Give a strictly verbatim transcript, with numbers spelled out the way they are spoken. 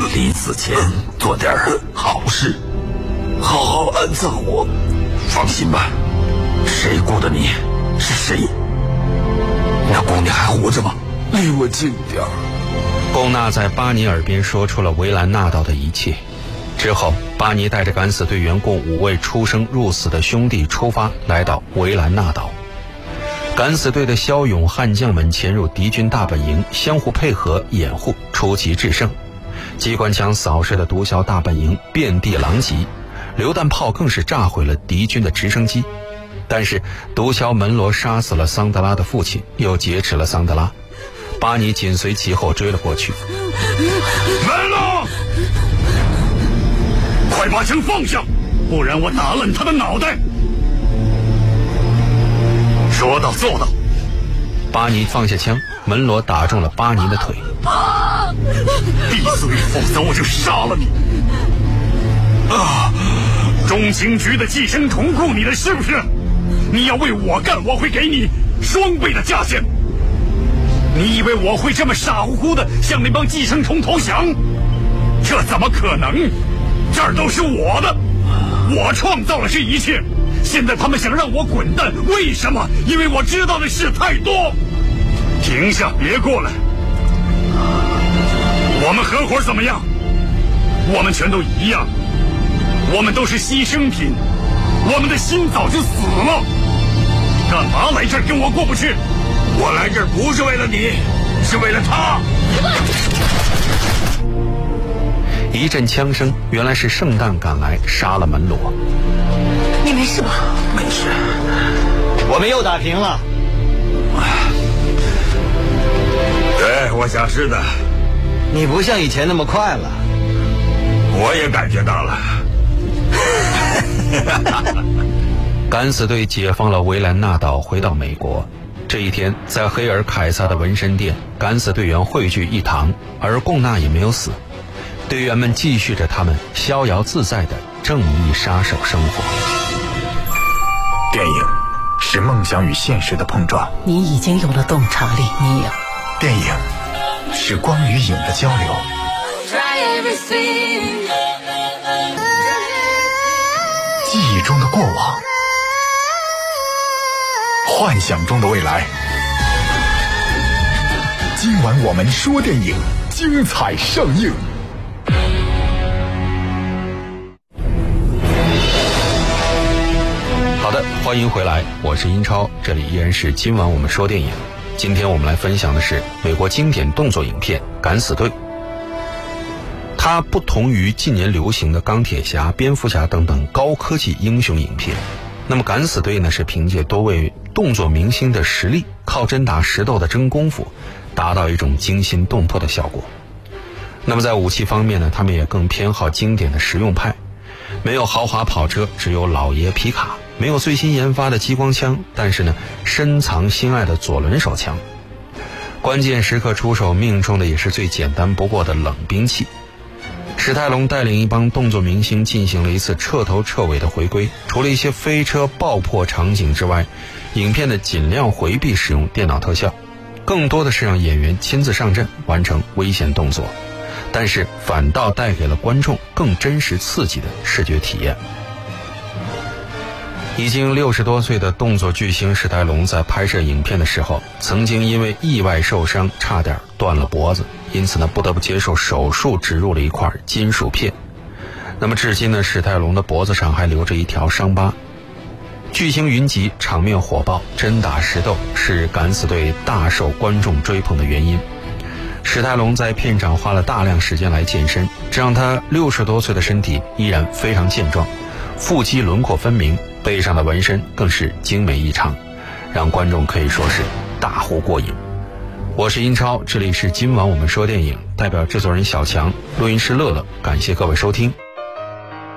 临死前做点好事，好好安葬我。放心吧，谁雇的你是谁？那姑娘还活着吗？离我近点儿。 贡纳在巴尼耳边说出了维兰纳岛的一切。之后，巴尼带着敢死队员共五位出生入死的兄弟出发，来到维兰纳岛。敢死队的骁勇悍将们潜入敌军大本营，相互配合掩护，出奇制胜。机关枪扫射的毒枭大本营遍地狼藉，榴弹炮更是炸毁了敌军的直升机。但是毒枭门罗杀死了桑德拉的父亲，又劫持了桑德拉。巴尼紧随其后追了过去。 门罗，快把枪放下，不然我打烂他的脑袋！说到做到。 巴尼放下枪，门罗打中了巴尼的腿。 闭嘴，否则我就杀了你！啊！中情局的寄生虫雇你的是不是？你要为我干，我会给你双倍的价钱。你以为我会这么傻乎乎的向那帮寄生虫投降？这怎么可能？这儿都是我的，我创造了这一切。现在他们想让我滚蛋，为什么？因为我知道的事太多。停下，别过来。我们合伙怎么样？我们全都一样，我们都是牺牲品，我们的心早就死了。干嘛来这儿跟我过不去？ 我来这儿不是为了你，是为了他。 一阵枪声，原来是圣诞赶来杀了门罗。 你没事吧？ 没事。 我们又打平了。 对，我想是的。 你不像以前那么快了。 我也感觉到了。 敢死队解放了维兰纳岛，回到美国。这一天，在黑尔凯撒的纹身店，敢死队员汇聚一堂，而贡纳也没有死。队员们继续着他们逍遥自在的正义杀手生活。 电影是梦想与现实的碰撞， 你已经有了洞察力，你有。 电影是光与影的交流，记忆中的过往，幻想中的未来。今晚我们说电影，精彩上映。 好的，欢迎回来，我是英超，这里依然是今晚我们说电影。今天我们来分享的是美国经典动作影片《敢死队》。它不同于近年流行的钢铁侠、蝙蝠侠等等高科技英雄影片，那么敢死队呢是凭借多位动作明星的实力，靠真打实斗的真功夫，达到一种惊心动魄的效果。那么在武器方面呢，他们也更偏好经典的实用派，没有豪华跑车，只有老爷皮卡，没有最新研发的激光枪，但是呢深藏心爱的左轮手枪。关键时刻出手命中的也是最简单不过的冷兵器。史泰龙带领一帮动作明星进行了一次彻头彻尾的回归，除了一些飞车爆破场景之外，影片的尽量回避使用电脑特效，更多的是让演员亲自上阵完成危险动作，但是反倒带给了观众更真实刺激的视觉体验。已经六十多岁的动作巨星史泰龙在拍摄影片的时候，曾经因为意外受伤，差点断了脖子，因此呢不得不接受手术，植入了一块金属片。那么至今呢，史泰龙的脖子上还留着一条伤疤。巨星云集，场面火爆，真打实斗，是敢死队大受观众追捧的原因。史泰龙在片场花了大量时间来健身，这让他六十多岁的身体依然非常健壮，腹肌轮廓分明，背上的纹身更是精美异常，让观众可以说是大呼过瘾。我是英超，这里是今晚我们说电影，代表制作人小强，录音师乐乐，感谢各位收听。